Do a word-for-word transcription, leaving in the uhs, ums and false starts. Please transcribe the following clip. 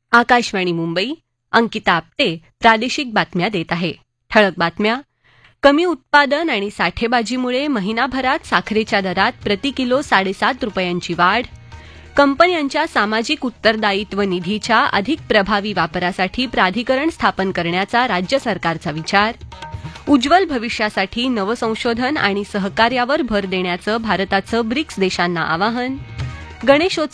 आकाशवाणी मुंबई, अंकिता आपटे प्रादेशिक बातम्या देत आहे. ठळक बातम्या. कमी उत्पादन आणि साठेबाजीमुळे महिनाभरात साखरेच्या दरात प्रति किलो साडेसात रुपयांची वाढ. कंपन्यांच्या सामाजिक उत्तरदायित्व निधीच्या अधिक प्रभावी वापरासाठी प्राधिकरण स्थापन करण्याचा राज्य सरकारचा विचार. उज्ज्वल भविष्यासाठी नवसंशोधन आणि सहकार्यावर भर देण्याचं भारताचं ब्रिक्स देशांना आवाहन. गणेशोत्सव